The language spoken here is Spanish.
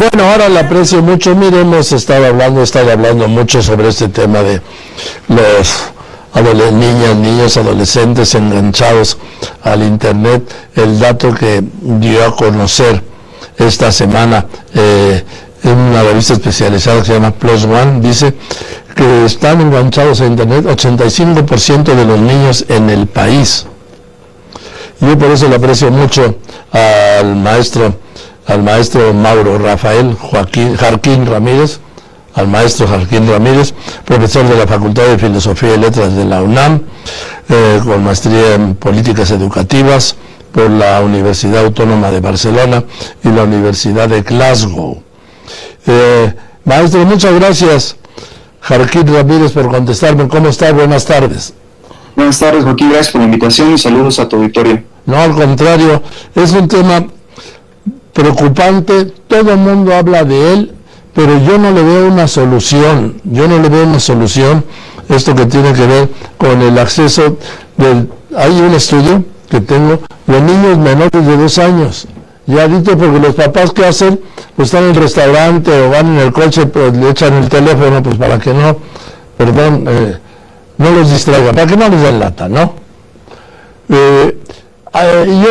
Bueno, ahora la aprecio mucho. Mire, hemos estado hablando mucho sobre este tema de los niños, adolescentes enganchados al Internet. El dato que dio a conocer esta semana en una revista especializada que se llama Plus One, dice que están enganchados a Internet 85% de los niños en el país. Yo por eso le aprecio mucho al maestro Mauro Rafael Jarquín Ramírez, al maestro Jarquín Ramírez, profesor de la Facultad de Filosofía y Letras de la UNAM, con maestría en Políticas Educativas por la Universidad Autónoma de Barcelona y la Universidad de Glasgow. Maestro, muchas gracias, Jarquín Ramírez, por contestarme. ¿Cómo está? Buenas tardes. Buenas tardes, Joaquín, gracias por la invitación y saludos a tu auditorio. No, al contrario, es un tema preocupante, todo el mundo habla de él, pero yo no le veo una solución, esto que tiene que ver con el acceso hay un estudio que tengo, los niños menores de 2 años, ya dicho, porque los papás ¿qué hacen? Pues están en el restaurante o van en el coche, pues le echan el teléfono, pues para que no los distraigan, para que no les den lata, ¿no? Y yo